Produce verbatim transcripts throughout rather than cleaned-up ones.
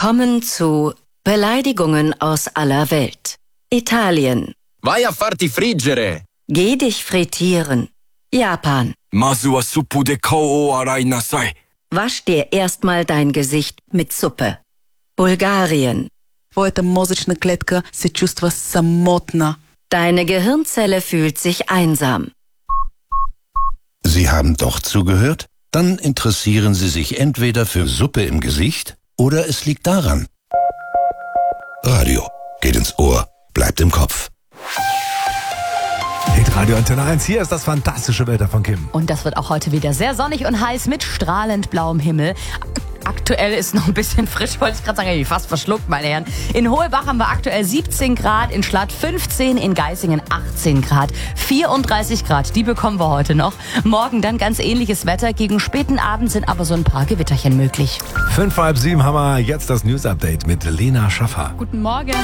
Willkommen zu Beleidigungen aus aller Welt. Italien. Vai a farti friggere. Geh dich frittieren. Japan. Mazu wa suppu de kao o arai nasai. Wasch dir erstmal dein Gesicht mit Suppe. Bulgarien. Твоята мозъчна клетка се чувства самотна. Deine Gehirnzelle fühlt sich einsam. Sie haben doch zugehört? Dann interessieren Sie sich entweder für Suppe im Gesicht oder es liegt daran. Radio geht ins Ohr, bleibt im Kopf. Radio Antenne eins, hier ist das fantastische Wetter von Kim. Und das wird auch heute wieder sehr sonnig und heiß mit strahlend blauem Himmel. Aktuell ist noch ein bisschen frisch, wollte ich gerade sagen, ich bin fast verschluckt, meine Herren. In Hohelbach haben wir aktuell siebzehn Grad, in Schlatt fünfzehn, in Geisingen achtzehn Grad, vierunddreißig Grad, die bekommen wir heute noch. Morgen dann ganz ähnliches Wetter, gegen späten Abend sind aber so ein paar Gewitterchen möglich. Fünf, halb sieben haben wir jetzt das News-Update mit Lena Schaffer. Guten Morgen.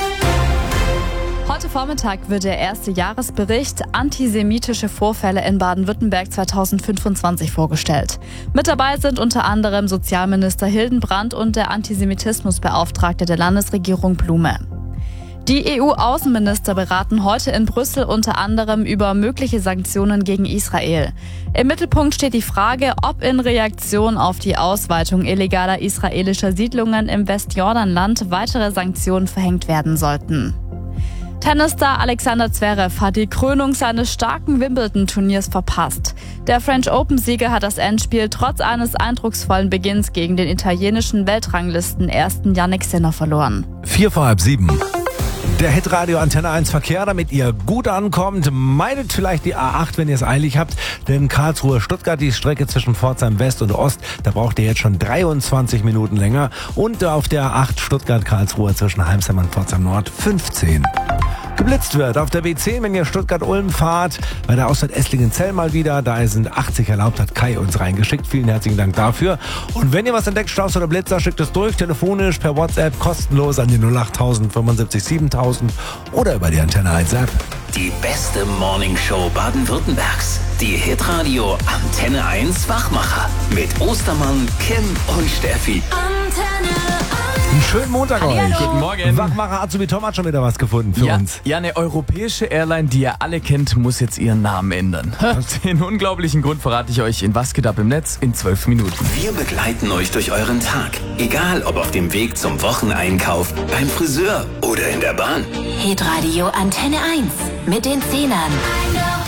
Heute Vormittag wird der erste Jahresbericht Antisemitische Vorfälle in Baden-Württemberg zweitausendfünfundzwanzig vorgestellt. Mit dabei sind unter anderem Sozialminister Hildenbrand und der Antisemitismusbeauftragte der Landesregierung Blume. Die E U-Außenminister beraten heute in Brüssel unter anderem über mögliche Sanktionen gegen Israel. Im Mittelpunkt steht die Frage, ob in Reaktion auf die Ausweitung illegaler israelischer Siedlungen im Westjordanland weitere Sanktionen verhängt werden sollten. Tennisstar Alexander Zverev hat die Krönung seines starken Wimbledon-Turniers verpasst. Der French Open-Sieger hat das Endspiel trotz eines eindrucksvollen Beginns gegen den italienischen Weltranglisten-Ersten Jannik Sinner verloren. Vier vor halb sieben. Der Hitradio Antenne eins Verkehr, damit ihr gut ankommt. Meidet vielleicht die A acht, wenn ihr es eilig habt. Denn Karlsruhe-Stuttgart, die Strecke zwischen Pforzheim West und Ost, da braucht ihr jetzt schon dreiundzwanzig Minuten länger. Und auf der A acht Stuttgart-Karlsruhe zwischen Heimsheim und Pforzheim Nord fünfzehn. Geblitzt wird auf der B zehn, wenn ihr Stuttgart-Ulm fahrt. Bei der Ausfahrt Esslingen-Zell mal wieder. Da sind achtzig erlaubt, hat Kai uns reingeschickt. Vielen herzlichen Dank dafür. Und wenn ihr was entdeckt, Staus oder Blitzer, schickt es durch. Telefonisch, per WhatsApp, kostenlos an die null acht tausend fünfundsiebzig siebentausend oder über die Antenne eins App. Die beste Morningshow Baden-Württembergs. Die Hitradio Antenne eins Wachmacher. Mit Ostermann, Kim und Steffi. Antenne eins. Einen schönen Montag euch. Hallihallo. Guten Morgen. Wachmacher Azubi Tom hat schon wieder was gefunden für Ja, uns. ja, eine europäische Airline, die ihr alle kennt, muss jetzt ihren Namen ändern. Den unglaublichen Grund verrate ich euch in Was geht ab im Netz in zwölf Minuten. Wir begleiten euch durch euren Tag. Egal ob auf dem Weg zum Wocheneinkauf, beim Friseur oder in der Bahn. Hitradio Antenne eins mit den Zehnern.